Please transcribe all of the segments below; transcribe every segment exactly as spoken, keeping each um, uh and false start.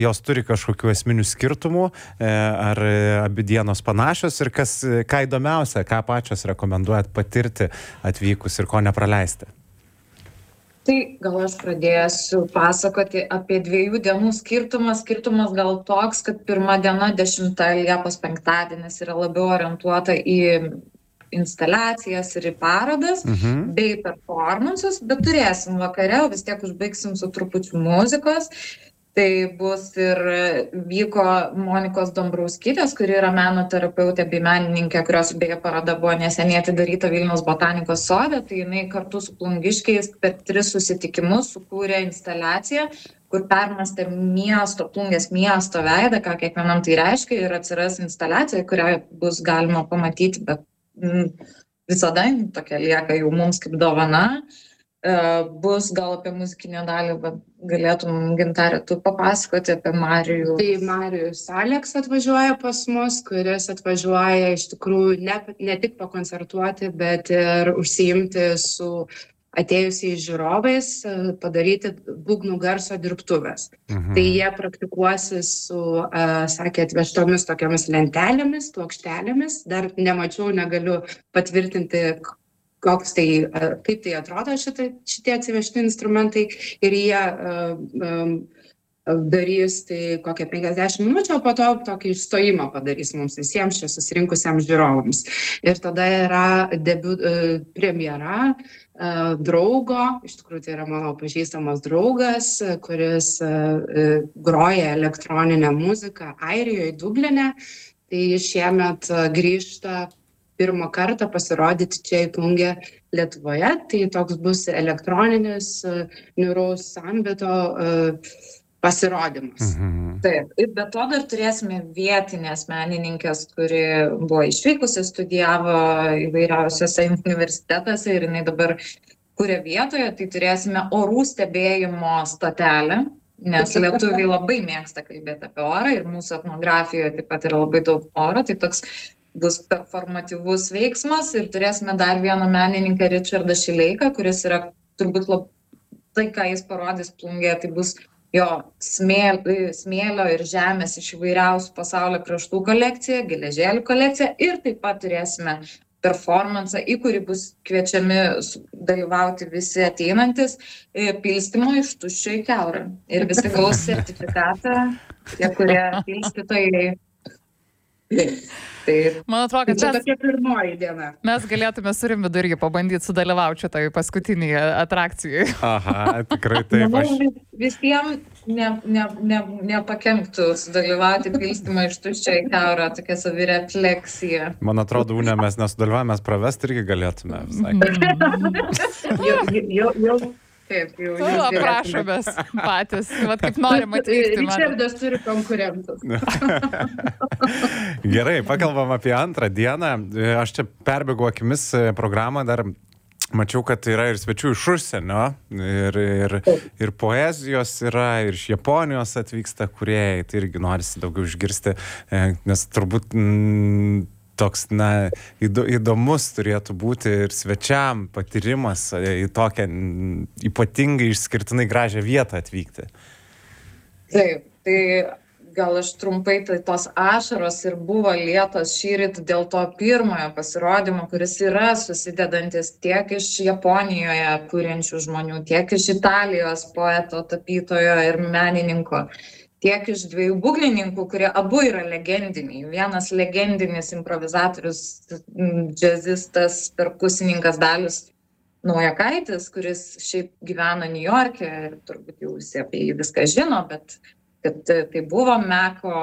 jos turi kažkokių esminių skirtumų, ar abi dienos panašios ir kas, ką įdomiausia, ką pačios rekomenduojat patirti atvykus ir ko nepraleisti? Tai gal aš pradėsiu pasakoti apie dviejų dienų skirtumą. Skirtumas gal toks, kad pirma diena, dešimta Liepos penktadienis, yra labiau orientuota į instaliacijas ir į parodas, mhm. bei performansus, bet turėsim vakare, vis tiek užbaigsim su trupučiu muzikos. Tai bus ir vyko Monikos Dombrauskytės, kuri yra meno terapeutė bei menininkė, kurios beje paroda buvo neseniai atidaryta Vilniaus botanikos sode. Tai jinai kartu su Plungiškiais per tris susitikimus sukūrė instaliaciją, kur permastė miesto, Plungės miesto veidą, ką kiekvienam tai reiškia, ir atsiras instaliacija, kurią bus galima pamatyti, bet mm, visada tokia lieka jau mums kaip dovana. Uh, bus gal apie muzikinę dalį, bet galėtum, Gintarė, tu papasakoti apie Marijų. Tai Marijus Aleks atvažiuoja pas mus, kuris atvažiuoja iš tikrųjų ne, ne tik pakoncertuoti, bet ir užsiimti su atėjusiais žiūrovais, padaryti būgnų garso dirbtuves. Mhm. Tai jie praktikuosi su, uh, sakė, atvežtomis tokiamis lentelėmis, plokštelėmis. Dar nemačiau, negaliu patvirtinti, koks tai, kaip tai atrodo šitai, šitie atsivežti instrumentai, ir jie uh, um, darys tai kokią penkiasdešimt minučių, o po to tokį išstojimą padarys mums visiems čia susirinkusiems žiūrovams. Ir tada yra debiu, uh, premjera uh, draugo, iš tikrųjų tai yra mano pažįstamas draugas, kuris uh, groja elektroninę muziką Airijoje, Dubline. Tai šiemet uh, grįžta pirmą kartą pasirodyti čia į Plungę Lietuvoje. Tai toks bus elektroninis uh, niūraus sambito uh, pasirodymas. Mhm. Taip, ir be to dar turėsime vietinės menininkės, kuri buvo išvykusi, studijavo įvairiausiose universitetuose ir jinai dabar kuria vietoje. Tai turėsime orų stebėjimo stotelę, nes lietuviai labai mėgsta kalbėti apie orą ir mūsų etnografijoje taip pat yra labai daug oro. Tai toks bus performatyvus veiksmas ir turėsime dar vieną menininką, Richardą Šileiką, kuris yra turbūt lab... tai, ką jis parodys Plungėje, tai bus jo smėl... smėlio ir žemės iš įvairiausių pasaulio kraštų kolekcija, geležėlių kolekcija, ir taip pat turėsime performansą, į kurį bus kviečiami dalyvauti visi ateinantis pilstymo iš tuščio į kiaurą. Ir visi gaus sertifikatą, tie, kurie pilstytojai. Tai, Man atrodo, kad čia tokia pirmoji diena. Mes galėtume su Rimvydu irgi pabandyti sudalyvauti šitoj paskutinėje atrakcijoje. Aha, tikrai taip. Aš... Visiems ne, ne, ne, nepakenktų sudalyvauti pilstymą iš tuščio į kiaurą, tokia savirefleksija. Man atrodo, Unė, mes nesudalyvavome, mes pravesti irgi galėtume. jau, jau, jau. Taip, jau tu aprašomės patys, vat kaip norim atvykti. Richardas turi konkurentus. Gerai, pakalbam apie antrą dieną. Aš čia perbėgu akimis programą, dar mačiau, kad yra ir svečių iš užsienio, ir, ir, ir poezijos yra, ir iš Japonijos atvyksta kūrėjai, tai irgi norisi daugiau išgirsti, nes turbūt... Mm, toks, na, įdomus turėtų būti ir svečiam patyrimas į tokią ypatingai išskirtinai gražią vietą atvykti. Taip, tai gal aš trumpai, tai tos ašaros ir buvo lietos šįryt dėl to pirmojo pasirodymo, kuris yra susidedantis tiek iš Japonijoje kuriančių žmonių, tiek iš Italijos poeto, tapytojo ir menininko, tiek iš dviejų būgnininkų, kurie abu yra legendiniai. Vienas legendinis improvizatorius, džiazistas, perkusininkas Dalius Naujakaitis, kuris šiaip gyvena Niujorke ir turbūt jau visi apie jį viską žino, bet kad tai buvo Meko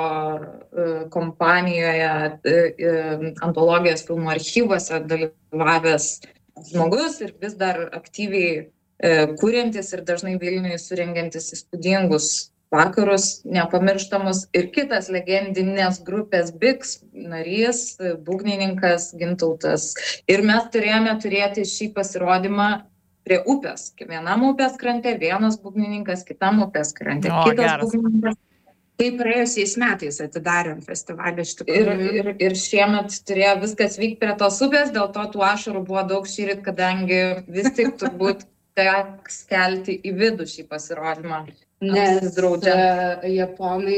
kompanijoje antologijos filmų archyvuose dalyvavęs žmogus ir vis dar aktyviai kuriantis ir dažnai Vilniuje surengiantis įspūdingus vakarus nepamirštamus, ir kitas legendinės grupės Biks narys, būgnininkas Gintautas. Ir mes turėjome turėti šį pasirodymą prie upės. Vienam upės krante, vienas būgnininkas, kitam upės krante. O, kitas geras. būgnininkas. Taip praėjusiais metais atidarėm festivalį iš tikrųjų. Ir, ir, ir šiemet turėjo viskas vykti prie tos upės, dėl to tų ašarų buvo daug šįryt, kadangi vis tik turbūt teks kelti į vidų šį pasirodymą. nes Apsidraudžiant. e, japonai